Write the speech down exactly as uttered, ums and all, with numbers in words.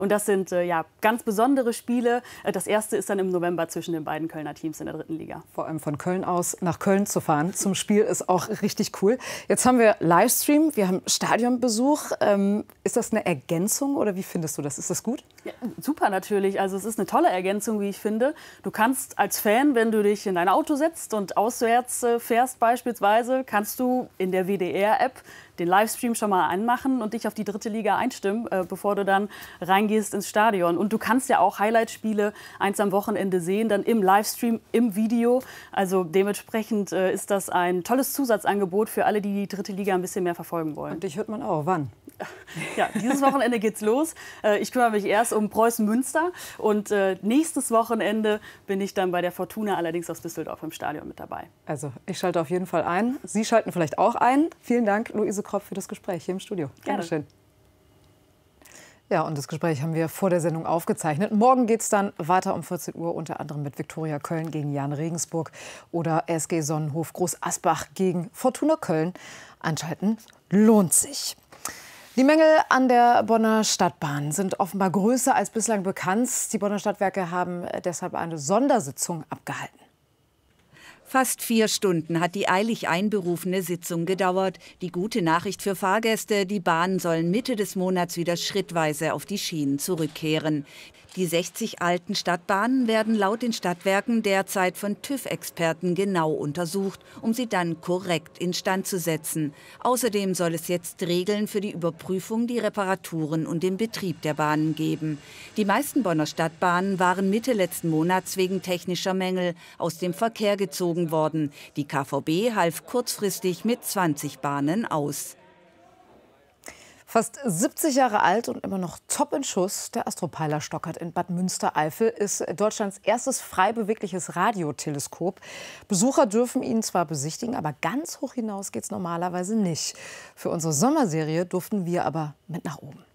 Und das sind äh, ja, ganz besondere Spiele. Äh, das erste ist dann im November zwischen den beiden Kölner Teams in der dritten Liga. Vor allem von Köln aus nach Köln zu fahren zum Spiel ist auch richtig cool. Jetzt haben wir Livestream, wir haben Stadionbesuch. Ähm, ist das eine Ergänzung oder wie findest du das? Ist das gut? Ja, super natürlich. Also es ist eine tolle Ergänzung, wie ich finde. Du kannst als Fan, wenn du dich in dein Auto setzt und auswärts äh, fährst beispielsweise, kannst du in der W D R-App den Livestream schon mal anmachen und dich auf die dritte Liga einstimmen, äh, bevor du dann reingehst ins Stadion. Und du kannst ja auch Highlight-Spiele eins am Wochenende sehen, dann im Livestream, im Video. Also dementsprechend äh, ist das ein tolles Zusatzangebot für alle, die die dritte Liga ein bisschen mehr verfolgen wollen. Und dich hört man auch. Wann? Ja, dieses Wochenende geht's los. Äh, ich kümmere mich erst um Preußen Münster und äh, nächstes Wochenende bin ich dann bei der Fortuna, allerdings aus Düsseldorf, im Stadion mit dabei. Also ich schalte auf jeden Fall ein. Sie schalten vielleicht auch ein. Vielen Dank, Luise Kropp, für das Gespräch hier im Studio. Gerne. Dankeschön. Ja, und das Gespräch haben wir vor der Sendung aufgezeichnet. Morgen geht es dann weiter um vierzehn Uhr, unter anderem mit Viktoria Köln gegen Jahn Regensburg oder S G Sonnenhof Groß Asbach gegen Fortuna Köln. Einschalten lohnt sich. Die Mängel an der Bonner Stadtbahn sind offenbar größer als bislang bekannt. Die Bonner Stadtwerke haben deshalb eine Sondersitzung abgehalten. Fast vier Stunden hat die eilig einberufene Sitzung gedauert. Die gute Nachricht für Fahrgäste: Die Bahnen sollen Mitte des Monats wieder schrittweise auf die Schienen zurückkehren. Die sechzig alten Stadtbahnen werden laut den Stadtwerken derzeit von TÜV-Experten genau untersucht, um sie dann korrekt instand zu setzen. Außerdem soll es jetzt Regeln für die Überprüfung, die Reparaturen und den Betrieb der Bahnen geben. Die meisten Bonner Stadtbahnen waren Mitte letzten Monats wegen technischer Mängel aus dem Verkehr gezogen worden. Die K V B half kurzfristig mit zwanzig Bahnen aus. Fast siebzig Jahre alt und immer noch top in Schuss, der Astropeiler Stockert in Bad Münstereifel ist Deutschlands erstes frei bewegliches Radioteleskop. Besucher dürfen ihn zwar besichtigen, aber ganz hoch hinaus geht es normalerweise nicht. Für unsere Sommerserie durften wir aber mit nach oben.